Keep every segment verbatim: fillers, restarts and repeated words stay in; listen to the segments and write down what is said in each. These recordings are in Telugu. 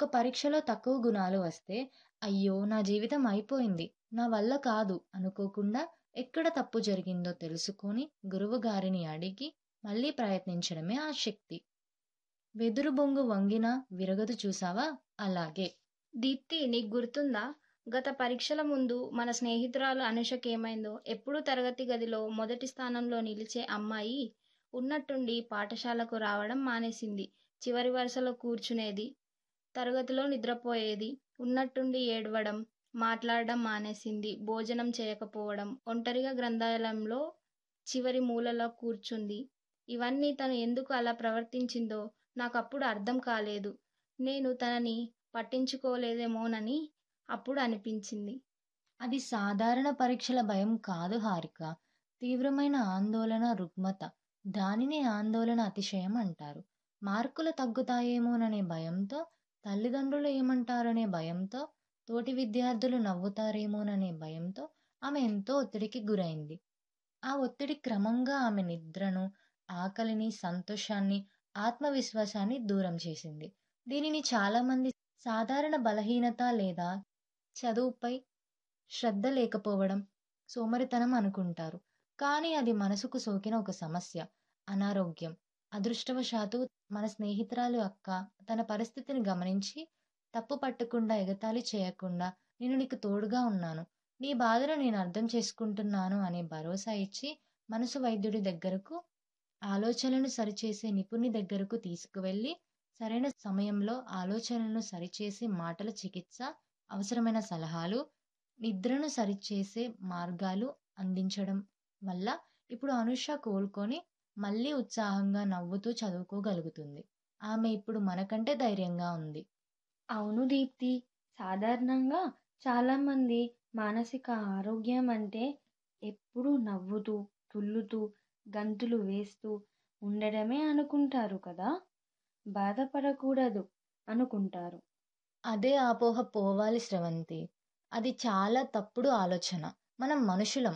పరీక్షలో తక్కువ గుణాలు వస్తే, అయ్యో! నా జీవితం అయిపోయింది. నా వల్ల కాదు అనుకోకుండా ఎక్కడ తప్పు జరిగిందో తెలుసుకొని గురువుగారిని అడిగి మళ్ళీ ప్రయత్నించడమే ఆ శక్తి. వెదురు బొంగు వంగినా విరగదు చూసావా? అలాగే. దీప్తి, నీకు గుర్తుందా? గత పరీక్షల ముందు మన స్నేహితురాలు అనుషకేమైందో? ఎప్పుడూ తరగతి గదిలో మొదటి స్థానంలో నిలిచే అమ్మాయి ఉన్నట్టుండి పాఠశాలకు రావడం మానేసింది. చివరి వరుసలో కూర్చునేది. తరగతిలో నిద్రపోయేది. ఉన్నట్టుండి ఏడవడం, మాట్లాడడం మానేసింది. భోజనం చేయకపోవడం, ఒంటరిగా గ్రంథాలయంలో చివరి మూలలో కూర్చుంది. ఇవన్నీ తను ఎందుకు అలా ప్రవర్తించిందో నాకప్పుడు అర్థం కాలేదు. నేను తనని పట్టించుకోలేదేమోనని అప్పుడు అనిపించింది. అది సాధారణ పరీక్షల భయం కాదు హారిక. తీవ్రమైన ఆందోళన, రుగ్మత. దానినే ఆందోళన అతిశయం అంటారు. మార్కులు తగ్గుతాయేమోననే భయంతో, తల్లిదండ్రులు ఏమంటారనే భయంతో, తోటి విద్యార్థులు నవ్వుతారేమోననే భయంతో ఆమె ఎంతో ఒత్తిడికి గురైంది. ఆ ఒత్తిడి క్రమంగా ఆమె నిద్రను, ఆకలిని, సంతోషాన్ని, ఆత్మవిశ్వాసాన్ని దూరం చేసింది. దీనిని చాలామంది సాధారణ బలహీనత లేదా చదువుపై శ్రద్ధ లేకపోవడం, సోమరితనం అనుకుంటారు. కానీ అది మనసుకు సోకిన ఒక సమస్య, అనారోగ్యం. అదృష్టవశాత్తు మన స్నేహితురాలు అక్క తన పరిస్థితిని గమనించి, తప్పు పట్టకుండా, ఎగతాళి చేయకుండా, నేను నీకు తోడుగా ఉన్నాను, నీ బాధను నేను అర్థం చేసుకుంటున్నాను అనే భరోసా ఇచ్చి, మనసు వైద్యుడి దగ్గరకు, ఆలోచనలను సరిచేసే నిపుణుని దగ్గరకు తీసుకువెళ్ళి, సరైన సమయంలో ఆలోచనలను సరిచేసే మాటల చికిత్స, అవసరమైన సలహాలు, నిద్రను సరిచేసే మార్గాలు అందించడం వల్ల ఇప్పుడు అనుష కోలుకొని మళ్ళీ ఉత్సాహంగా నవ్వుతూ చదువుకోగలుగుతుంది. ఆమె ఇప్పుడు మనకంటే ధైర్యంగా ఉంది. అవును దీప్తి. సాధారణంగా చాలామంది మానసిక ఆరోగ్యం అంటే ఎప్పుడూ నవ్వుతూ, తుల్లుతూ, గంతులు వేస్తూ ఉండడమే అనుకుంటారు కదా. బాధపడకూడదు అనుకుంటారు. అదే అపోహ పోవాలి స్రవంతి. అది చాలా తప్పుడు ఆలోచన. మనం మనుషులం,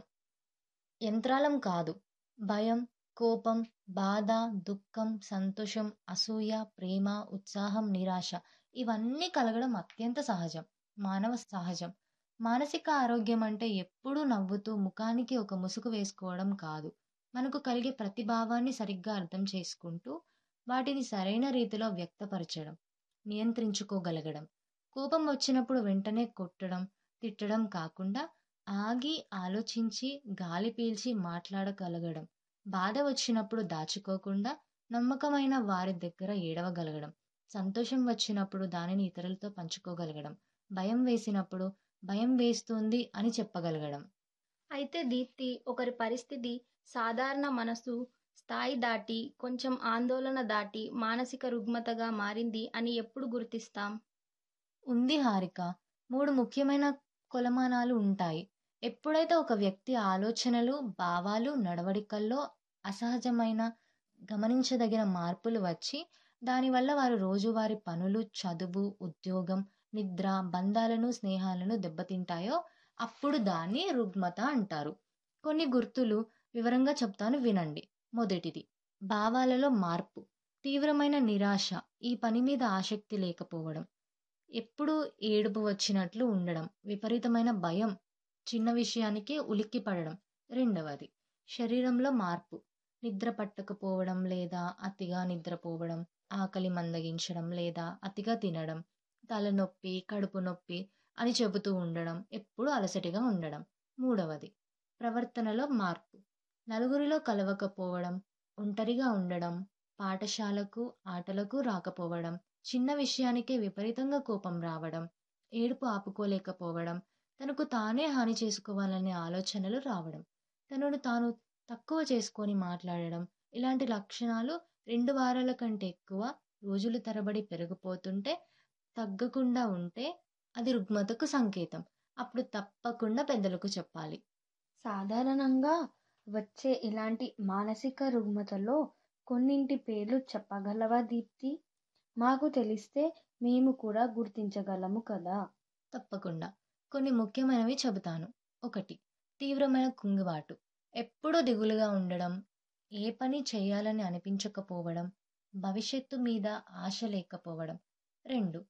యంత్రాలం కాదు. భయం, కోపం, బాధ, దుఃఖం, సంతోషం, అసూయ, ప్రేమ, ఉత్సాహం, నిరాశ ఇవన్నీ కలగడం అత్యంత సహజం. మానవ సహజం. మానసిక ఆరోగ్యం అంటే ఎప్పుడూ నవ్వుతూ ముఖానికి ఒక ముసుగు వేసుకోవడం కాదు. మనకు కలిగే ప్రతి భావాన్ని సరిగ్గా అర్థం చేసుకుంటూ, వాటిని సరైన రీతిలో వ్యక్తపరచడం, నియంత్రించుకోగలగడం. కోపం వచ్చినప్పుడు వెంటనే కొట్టడం, తిట్టడం కాకుండా ఆగి, ఆలోచించి, గాలి పీల్చి మాట్లాడగలగడం. బాధ వచ్చినప్పుడు దాచుకోకుండా నమ్మకమైన వారి దగ్గర ఏడవగలగడం. సంతోషం వచ్చినప్పుడు దానిని ఇతరులతో పంచుకోగలగడం. భయం వేసినప్పుడు భయం వేస్తుంది అని చెప్పగలగడం. అయితే దీప్తి, ఒకరి పరిస్థితి సాధారణ మనసు స్థాయి దాటి, కొంచెం ఆందోళన దాటి మానసిక రుగ్మతగా మారింది అని ఎప్పుడు గుర్తిస్తాం? ఉంది హారిక. మూడు ముఖ్యమైన కొలమానాలు ఉంటాయి. ఎప్పుడైతే ఒక వ్యక్తి ఆలోచనలు, భావాలు, నడవడికల్లో అసహజమైన, గమనించదగిన మార్పులు వచ్చి, దానివల్ల వారు రోజువారీ పనులు, చదువు, ఉద్యోగం, నిద్ర, బంధాలను, స్నేహాలను దెబ్బతింటాయో అప్పుడు దాన్ని రుగ్మత అంటారు. కొన్ని గుర్తులు వివరంగా చెప్తాను వినండి. మొదటిది, భావాలలో మార్పు. తీవ్రమైన నిరాశ, ఈ పని మీద ఆసక్తి లేకపోవడం, ఎప్పుడూ ఏడుపు వచ్చినట్లు ఉండడం, విపరీతమైన భయం, చిన్న విషయానికే ఉలిక్కి పడడం. రెండవది, శరీరంలో మార్పు. నిద్ర పట్టకపోవడం లేదా అతిగా నిద్రపోవడం, ఆకలి మందగించడం లేదా అతిగా తినడం, తలనొప్పి, కడుపు నొప్పి అని చెబుతూ ఉండడం, ఎప్పుడూ అలసటిగా ఉండడం. మూడవది, ప్రవర్తనలో మార్పు. నలుగురిలో కలవకపోవడం, ఒంటరిగా ఉండడం, పాఠశాలకు, ఆటలకు రాకపోవడం, చిన్న విషయానికే విపరీతంగా కోపం రావడం, ఏడుపు ఆపుకోలేకపోవడం, తనకు తానే హాని చేసుకోవాలనే ఆలోచనలు రావడం, తనను తాను తక్కువ చేసుకొని మాట్లాడడం. ఇలాంటి లక్షణాలు రెండు వారాల కంటే ఎక్కువ రోజులు తరబడి పెరిగిపోతుంటే, తగ్గకుండా ఉంటే అది రుగ్మతకు సంకేతం. అప్పుడు తప్పకుండా పెద్దలకు చెప్పాలి. సాధారణంగా వచ్చే ఇలాంటి మానసిక రుగ్మతలో కొన్నింటి పేర్లు చెప్పగలవా దీప్తి? మాకు తెలిస్తే మేము కూడా గుర్తించగలము కదా. తప్పకుండా. కొన్ని ముఖ్యమైనవి చెబుతాను. ఒకటి, తీవ్రమైన కుంగుబాటు. ఎప్పుడూ దిగులుగా ఉండడం, ఏ పని చేయాలని అనిపించకపోవడం, భవిష్యత్తు మీద ఆశ లేకపోవడం. రెండు,